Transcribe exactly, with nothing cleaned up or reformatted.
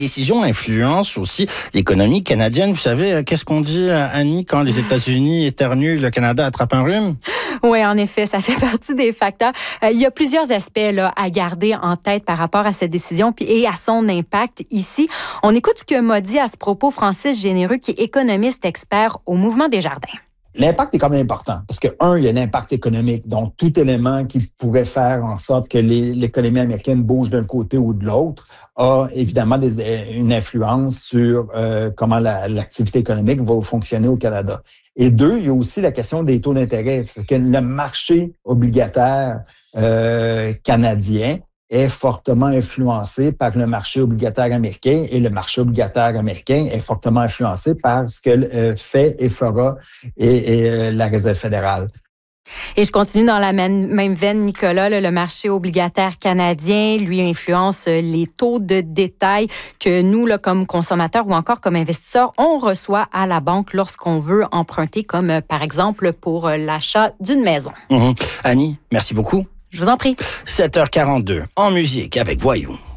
Décision influence aussi l'économie canadienne. Vous savez, qu'est-ce qu'on dit, Annie, quand les États-Unis éternuent, le Canada attrape un rhume? Oui, en effet, ça fait partie des facteurs. Euh, il y a plusieurs aspects là, à garder en tête par rapport à cette décision puis, et à son impact ici. On écoute ce que m'a dit à ce propos Francis Généreux, qui est économiste expert au Mouvement Desjardins. L'impact est quand même important parce que, un, il y a l'impact économique, donc tout élément qui pourrait faire en sorte que les, l'économie américaine bouge d'un côté ou de l'autre a évidemment des, une influence sur euh, comment la, l'activité économique va fonctionner au Canada. Et deux, il y a aussi la question des taux d'intérêt, c'est que le marché obligataire euh, canadien est fortement influencé par le marché obligataire américain et le marché obligataire américain est fortement influencé par ce que euh, fait et fera et, et euh, la Réserve fédérale. Et je continue dans la même, même veine, Nicolas. Là, le marché obligataire canadien, lui, influence les taux de détail que nous, là, comme consommateurs ou encore comme investisseurs, on reçoit à la banque lorsqu'on veut emprunter, comme par exemple pour l'achat d'une maison. Mmh. Annie, merci beaucoup. Je vous en prie. sept heures quarante-deux, en musique avec Voyou.